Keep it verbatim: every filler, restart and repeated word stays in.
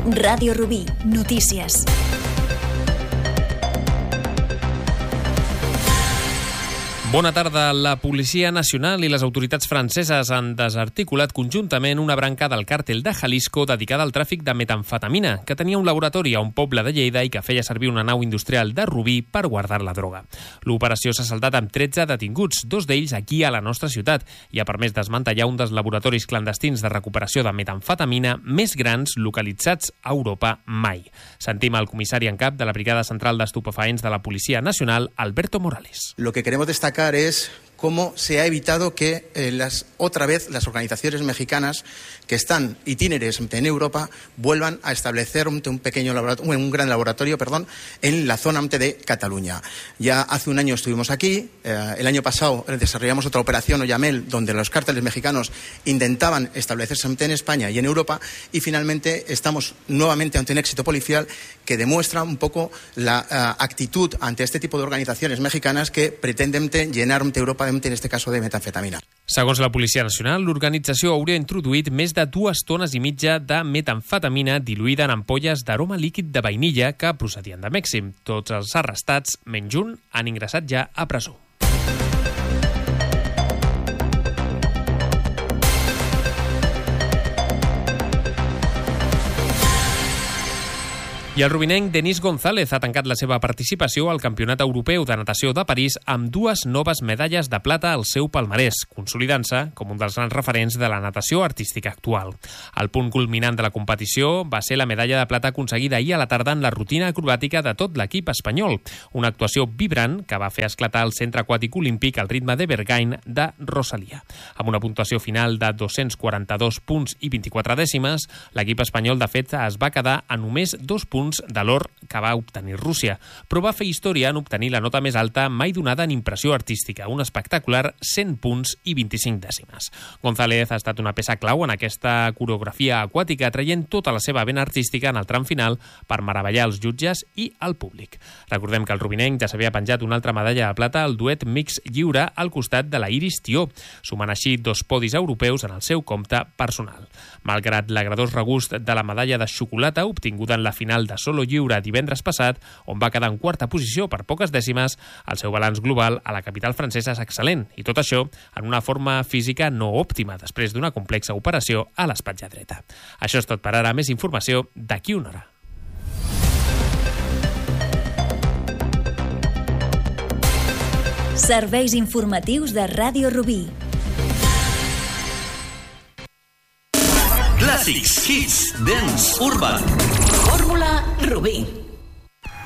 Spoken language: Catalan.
Ràdio Rubí, notícies. Bona tarda. La Policia Nacional i les autoritats franceses han desarticulat conjuntament una branca del càrtel de Jalisco dedicada al tràfic de metamfetamina, que tenia un laboratori a un poble de Lleida i que feia servir una nau industrial de Rubí per guardar la droga. L'operació s'ha saltat amb tretze detinguts, dos d'ells aquí a la nostra ciutat, i ha permès desmantellar un dels laboratoris clandestins de recuperació de metamfetamina més grans localitzats a Europa mai. Sentim el comissari en cap de la Brigada Central d'Estupefaents de la Policia Nacional, Alberto Morales. Lo que queremos destacar es cómo se ha evitado que eh, las, otra vez las organizaciones mexicanas que están itineres en Europa vuelvan a establecer un, un pequeño laboratorio, un gran laboratorio, perdón, en la zona de Cataluña. Ya hace un año estuvimos aquí, eh, el año pasado desarrollamos otra operación, Oyamel, donde los cárteles mexicanos intentaban establecerse en España y en Europa, y finalmente estamos nuevamente ante un éxito policial que demuestra un poco la uh, actitud ante este tipo de organizaciones mexicanas que pretenden llenar Europa, en este caso, de metanfetamina. Segons la Policia Nacional, l'organització hauria introduït més de dues tones i mitja de metamfetamina diluïda en ampolles d'aroma líquid de vainilla que procedien de Mèxic. Tots els arrestats, menys un, han ingressat ja a presó. I el rubinenc Denis González ha tancat la seva participació al Campionat Europeu de Natació de París amb dues noves medalles de plata al seu palmarès, consolidant-se com un dels grans referents de la natació artística actual. El punt culminant de la competició va ser la medalla de plata aconseguida ahir a la tarda en la rutina acrobàtica de tot l'equip espanyol, una actuació vibrant que va fer esclatar el Centre Aquàtic Olímpic al ritme de Berghain de Rosalia. Amb una puntuació final de dos-cents quaranta-dos punts i vint-i-quatre dècimes, l'equip espanyol de fet es va quedar a només dos punts de l'or que va obtenir Rússia, però va fer història en obtenir la nota més alta mai donada en impressió artística, un espectacular cent punts i vint-i-cinc dècimes. González ha estat una peça clau en aquesta coreografia aquàtica, traient tota la seva vena artística en el tram final per meravellar els jutges i el públic. Recordem que el rubinenc ja s'havia penjat una altra medalla de plata al duet mix lliure al costat de la Iris Tió, sumant així dos podis europeus en el seu compte personal. Malgrat l'agradós regust de la medalla de xocolata obtinguda en la final de solo lliure divendres passat, on va quedar en quarta posició per poques dècimes, el seu balanç global a la capital francesa és excel·lent, i tot això en una forma física no òptima després d'una complexa operació a l'espatlla dreta. Això és tot per ara. Més informació d'aquí una hora. Serveis informatius de Ràdio Rubí. Clàssics, hits, dance, urban. Fórmula Rubí.